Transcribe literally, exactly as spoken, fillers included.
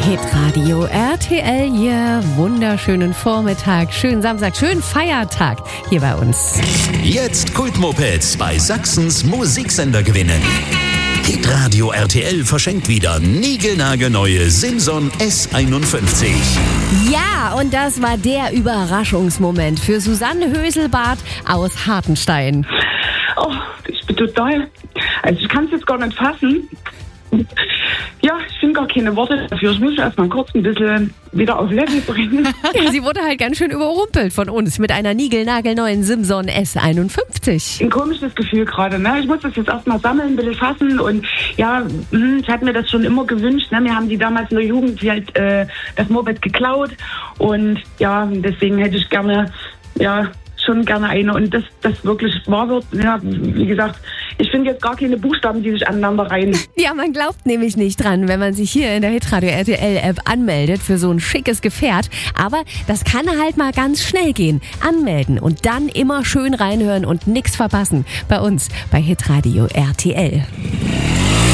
Hitradio R T L, hier wunderschönen Vormittag, schönen Samstag, schönen Feiertag hier bei uns. Jetzt Kultmopeds bei Sachsens Musiksender gewinnen. Hitradio R T L verschenkt wieder niegelnagelneue Simson S einundfünfzig. Ja, und das war der Überraschungsmoment für Susanne Höselbart aus Hartenstein. Oh, ich bin total, also ich kann es jetzt gar nicht fassen. Ja, ich finde gar keine Worte dafür. Ich muss erst mal kurz ein bisschen wieder auf Level bringen. Ja, sie wurde halt ganz schön überrumpelt von uns mit einer niegelnagelneuen Simson S einundfünfzig. Ein komisches Gefühl gerade, ne? Ich muss das jetzt erst mal sammeln, ein bisschen fassen und ja, ich hatte mir das schon immer gewünscht, ne? Wir haben die damals in der Jugend halt äh, das Moped geklaut und ja, deswegen hätte ich gerne, ja, schon gerne eine und das, das wirklich wahr wird, ja, wie gesagt, ich finde jetzt gar keine Buchstaben, die sich aneinander reihen. Ja, man glaubt nämlich nicht dran, wenn man sich hier in der Hitradio R T L App anmeldet für so ein schickes Gefährt. Aber das kann halt mal ganz schnell gehen. Anmelden und dann immer schön reinhören und nichts verpassen. Bei uns bei Hitradio R T L.